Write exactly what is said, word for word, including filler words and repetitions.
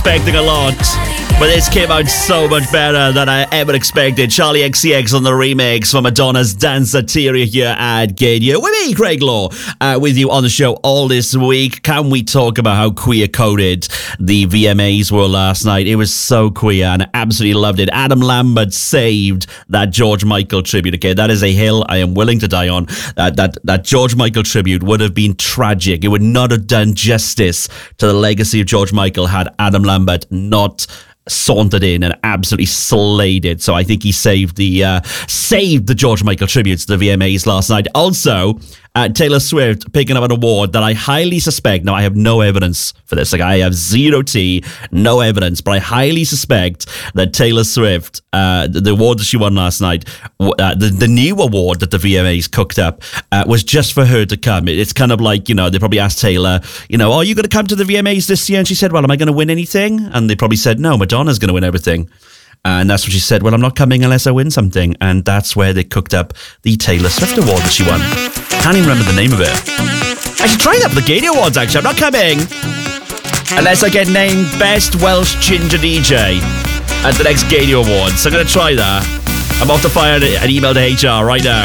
expecting a lot, but this came out so much better than I ever expected. Charlie X C X on the remix for Madonna's Danceteria here at Gadio. With me, Craig Law, uh, with you on the show all this week. Can we talk about how queer-coded the V M As were last night? It was so queer, and I absolutely loved it. Adam Lambert saved that George Michael tribute. Okay, that is a hill I am willing to die on. Uh, that, that George Michael tribute would have been tragic. It would not have done justice to the legacy of George Michael had Adam Lambert not sauntered in and absolutely slayed it. So I think he saved the uh, saved the George Michael tributes to the V M As last night. Also, uh, Taylor Swift picking up an award that I highly suspect, now I have no evidence for this, like I have zero T, no evidence, but I highly suspect that Taylor Swift, uh, the, the award that she won last night, uh, the, the new award that the V M As cooked up, uh, was just for her to come. It's kind of like, you know, they probably asked Taylor, you know, are you going to come to the V M As this year? And she said, well, am I going to win anything? And they probably said, no, Madonna's going to win everything. And that's what she said, well, I'm not coming unless I win something. And that's where they cooked up the Taylor Swift award that she won. Can't even remember the name of it. I should try that for the Gadio Awards, actually. I'm not coming unless I get named Best Welsh Ginger D J at the next Gadio Awards. So I'm going to try that. I'm off to fire an email to H R right now.